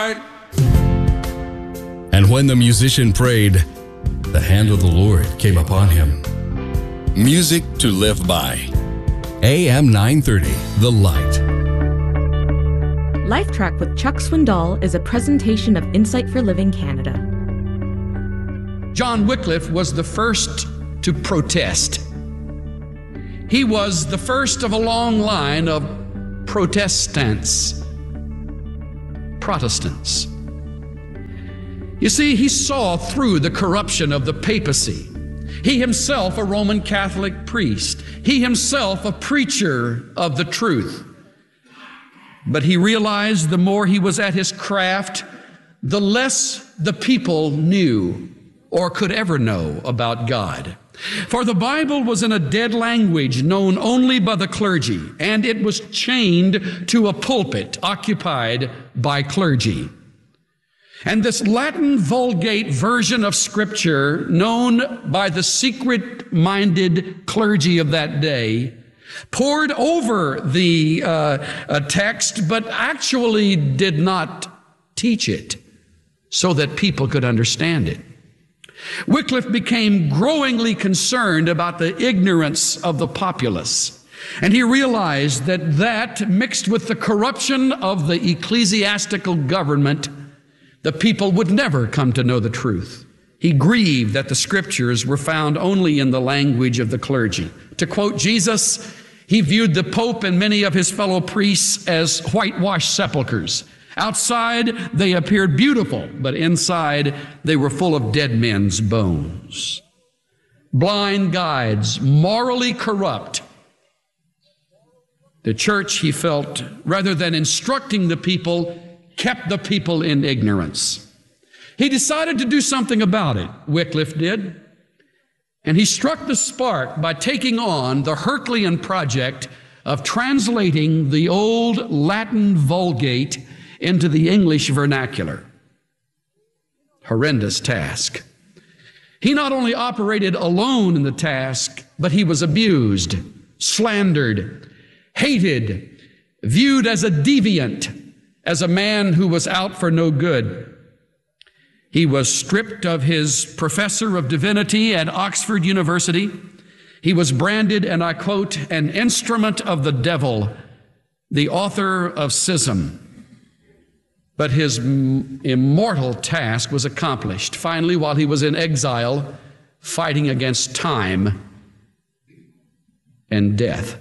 And when the musician prayed, the hand of the Lord came upon him. Music to live by. AM 930, The Light. Life Track with Chuck Swindoll is a presentation of Insight for Living Canada. John Wycliffe was the first to protest. He was the first of a long line of Protestants. You see, he saw through the corruption of the papacy. He himself a Roman Catholic priest. He himself a preacher of the truth. But he realized the more he was at his craft, the less the people knew or could ever know about God. For the Bible was in a dead language known only by the clergy, and it was chained to a pulpit occupied by clergy. And this Latin Vulgate version of Scripture, known by the secret-minded clergy of that day, poured over the text, but actually did not teach it so that people could understand it. Wycliffe became growingly concerned about the ignorance of the populace, and he realized that mixed with the corruption of the ecclesiastical government, the people would never come to know the truth. He grieved that the Scriptures were found only in the language of the clergy. To quote Jesus, he viewed the Pope and many of his fellow priests as whitewashed sepulchres. Outside, they appeared beautiful, but inside, they were full of dead men's bones. Blind guides, morally corrupt. The church, he felt, rather than instructing the people, kept the people in ignorance. He decided to do something about it, Wycliffe did. And he struck the spark by taking on the Herculean project of translating the old Latin Vulgate into the English vernacular. Horrendous task. He not only operated alone in the task, but he was abused, slandered, hated, viewed as a deviant, as a man who was out for no good. He was stripped of his professor of divinity at Oxford University. He was branded, and I quote, an instrument of the devil, the author of schism. But his immortal task was accomplished. Finally, while he was in exile, fighting against time and death.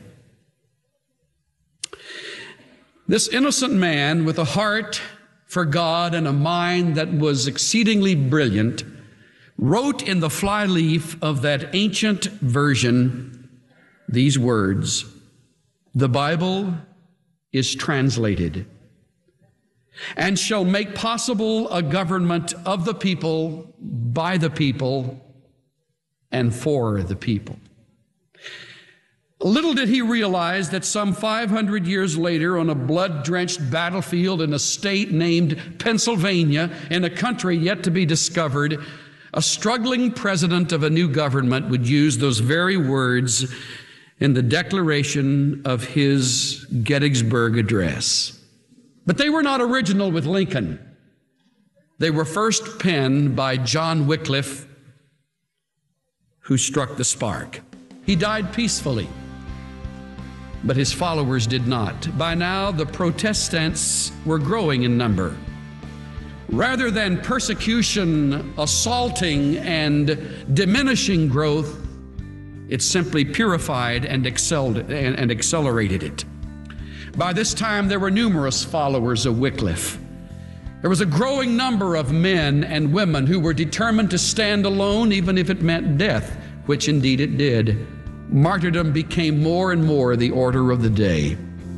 This innocent man with a heart for God and a mind that was exceedingly brilliant wrote in the flyleaf of that ancient version these words: "The Bible is translated and shall make possible a government of the people, by the people, and for the people." Little did he realize that some 500 years later, on a blood-drenched battlefield in a state named Pennsylvania, in a country yet to be discovered, a struggling president of a new government would use those very words in the declaration of his Gettysburg Address. But they were not original with Lincoln. They were first penned by John Wycliffe, who struck the spark. He died peacefully, but his followers did not. By now, the Protestants were growing in number. Rather than persecution assaulting and diminishing growth, it simply purified and accelerated it. By this time, there were numerous followers of Wycliffe. There was a growing number of men and women who were determined to stand alone, even if it meant death, which indeed it did. Martyrdom became more and more the order of the day.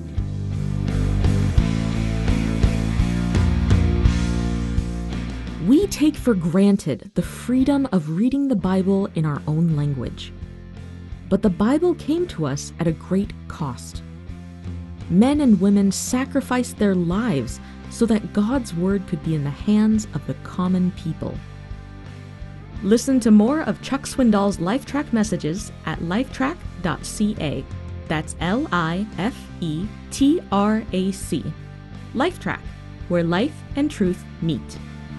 We take for granted the freedom of reading the Bible in our own language. But the Bible came to us at a great cost. Men and women sacrificed their lives so that God's Word could be in the hands of the common people. Listen to more of Chuck Swindoll's LifeTrack messages at lifetrack.ca. That's LIFETRAC. LifeTrack, where life and truth meet.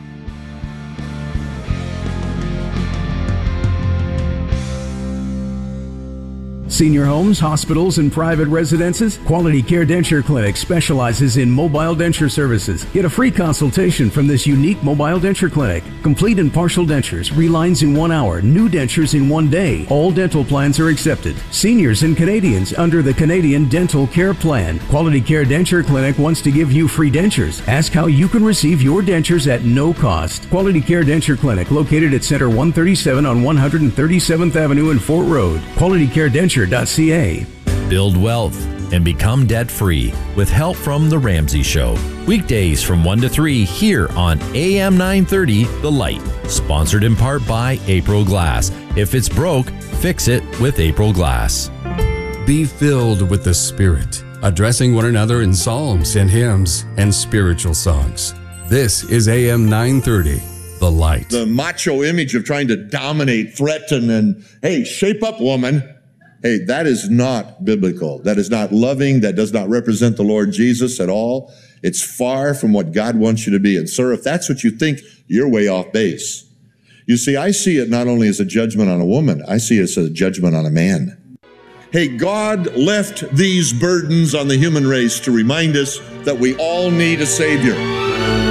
Senior homes, hospitals, and private residences? Quality Care Denture Clinic specializes in mobile denture services. Get a free consultation from this unique mobile denture clinic. Complete and partial dentures, relines in 1 hour, new dentures in 1 day. All dental plans are accepted. Seniors and Canadians under the Canadian Dental Care Plan. Quality Care Denture Clinic wants to give you free dentures. Ask how you can receive your dentures at no cost. Quality Care Denture Clinic, located at Center 137 on 137th Avenue and Fort Road. QualityCareDenture.ca. Build wealth and become debt-free with help from The Ramsey Show. Weekdays from 1 to 3 here on AM 930, The Light. Sponsored in part by April Glass. If it's broke, fix it with April Glass. Be filled with the Spirit, addressing one another in psalms and hymns and spiritual songs. This is AM 930, The Light. The macho image of trying to dominate, threaten, and, hey, shape up, woman. Hey, that is not biblical. That is not loving. That does not represent the Lord Jesus at all. It's far from what God wants you to be. And sir, if that's what you think, you're way off base. You see, I see it not only as a judgment on a woman, I see it as a judgment on a man. Hey, God left these burdens on the human race to remind us that we all need a Savior.